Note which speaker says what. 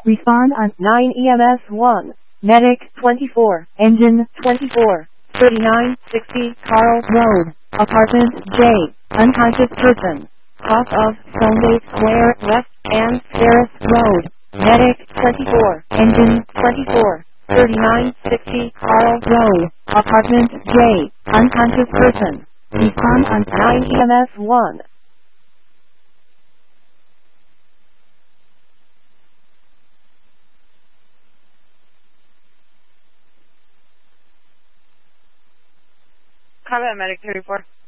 Speaker 1: Respond on 9 EMS 1. Medic 24. Engine 24. 3960 Carl Road. Apartment J. Unconscious person. Off of Stonegate Square West and Ferris Road. Medic 24. Engine 24. 3960 Carl Road. Apartment J. Unconscious person. Respond on 9 EMS 1.
Speaker 2: Combat Medic 34.